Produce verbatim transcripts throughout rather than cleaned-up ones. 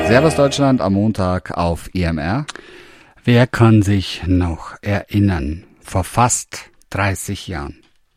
Servus Deutschland am Montag auf E M R. Wer kann sich noch erinnern, vor fast dreißig Jahren?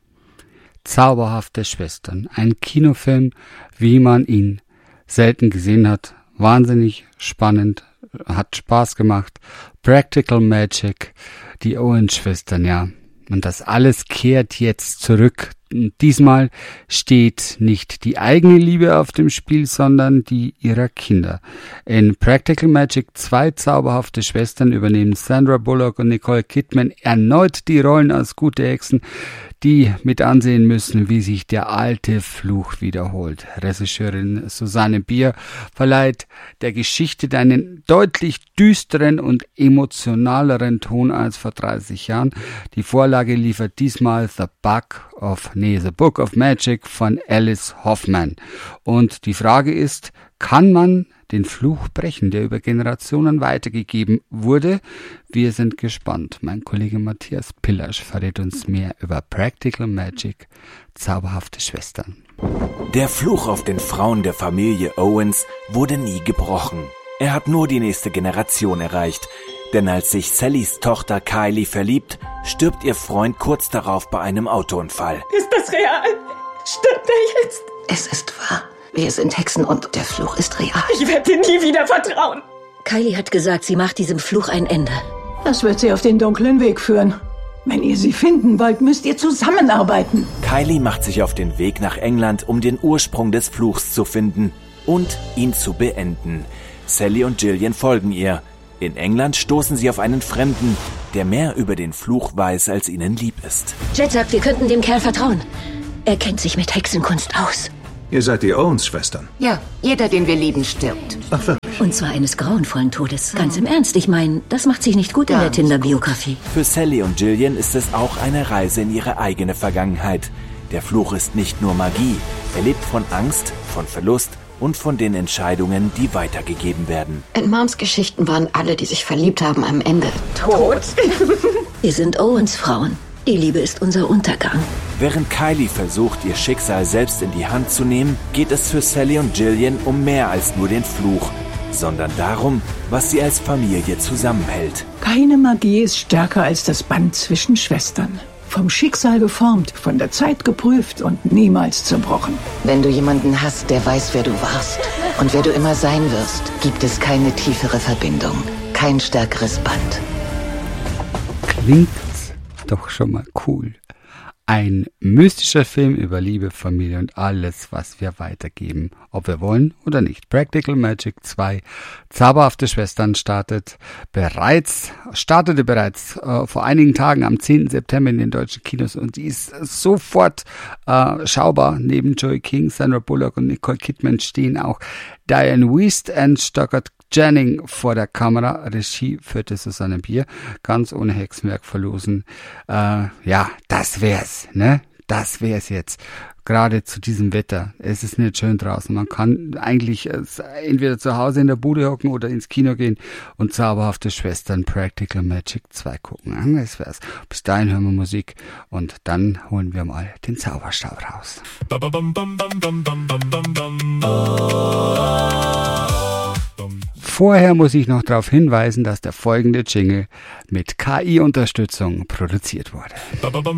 Zauberhafte Schwestern, ein Kinofilm, wie man ihn selten gesehen hat. Wahnsinnig spannend, hat Spaß gemacht. Practical Magic, die Owens-Schwestern, ja. Und das alles kehrt jetzt zurück. Und diesmal steht nicht die eigene Liebe auf dem Spiel, sondern die ihrer Kinder. In Practical Magic zwei zauberhafte Schwestern übernehmen Sandra Bullock und Nicole Kidman erneut die Rollen als gute Hexen, die mit ansehen müssen, wie sich der alte Fluch wiederholt. Regisseurin Susanne Bier verleiht der Geschichte einen deutlich düsteren und emotionaleren Ton als vor dreißig Jahren. Die Vorlage liefert diesmal The Book of, nee, The Book of Magic von Alice Hoffman. Und die Frage ist, kann man den Fluch brechen, der über Generationen weitergegeben wurde? Wir sind gespannt. Mein Kollege Matthias Pillasch verrät uns mehr über Practical Magic, zauberhafte Schwestern. Der Fluch auf den Frauen der Familie Owens wurde nie gebrochen. Er hat nur die nächste Generation erreicht. Denn als sich Sallys Tochter Kylie verliebt, stirbt ihr Freund kurz darauf bei einem Autounfall. Ist das real? Stimmt er jetzt? Es ist wahr. Wir sind Hexen und der Fluch ist real. Ich werde dir nie wieder vertrauen. Kylie hat gesagt, sie macht diesem Fluch ein Ende. Das wird sie auf den dunklen Weg führen. Wenn ihr sie finden wollt, müsst ihr zusammenarbeiten. Kylie macht sich auf den Weg nach England, um den Ursprung des Fluchs zu finden und ihn zu beenden. Sally und Gillian folgen ihr. In England stoßen sie auf einen Fremden, der mehr über den Fluch weiß, als ihnen lieb ist. Jet sagt, wir könnten dem Kerl vertrauen. Er kennt sich mit Hexenkunst aus. Ihr seid die Owens-Schwestern? Ja, jeder, den wir lieben, stirbt. Ach, wirklich? Und zwar eines grauenvollen Todes. Ganz im Ernst, ich meine, das macht sich nicht gut in der Tinder-Biografie. Für Sally und Gillian ist es auch eine Reise in ihre eigene Vergangenheit. Der Fluch ist nicht nur Magie. Er lebt von Angst, von Verlust und von den Entscheidungen, die weitergegeben werden. In Moms Geschichten waren alle, die sich verliebt haben, am Ende tot. Wir sind Owens Frauen. Die Liebe ist unser Untergang. Während Kylie versucht, ihr Schicksal selbst in die Hand zu nehmen, geht es für Sally und Gillian um mehr als nur den Fluch, sondern darum, was sie als Familie zusammenhält. Keine Magie ist stärker als das Band zwischen Schwestern. Vom Schicksal geformt, von der Zeit geprüft und niemals zerbrochen. Wenn du jemanden hast, der weiß, wer du warst und wer du immer sein wirst, gibt es keine tiefere Verbindung, kein stärkeres Band. Klingt doch schon mal cool. Ein mystischer Film über Liebe, Familie und alles, was wir weitergeben, ob wir wollen oder nicht. Practical Magic zwei, zauberhafte Schwestern startet bereits, startete bereits äh, vor einigen Tagen am zehnten September in den deutschen Kinos und die ist sofort äh, schaubar. Neben Joey King, Sandra Bullock und Nicole Kidman stehen auch Diane Wiest und Stockard Janning vor der Kamera. Regie führte Susanne Bier. Ganz ohne Hexenwerk verlosen. Äh, ja, das wär's, ne? Das wär's jetzt. Gerade zu diesem Wetter. Es ist nicht schön draußen. Man kann eigentlich äh, entweder zu Hause in der Bude hocken oder ins Kino gehen und zauberhafte Schwestern Practical Magic zwei gucken. Ja, das wär's. Bis dahin hören wir Musik und dann holen wir mal den Zauberstab raus. Vorher muss ich noch darauf hinweisen, dass der folgende Jingle mit K I-Unterstützung produziert wurde.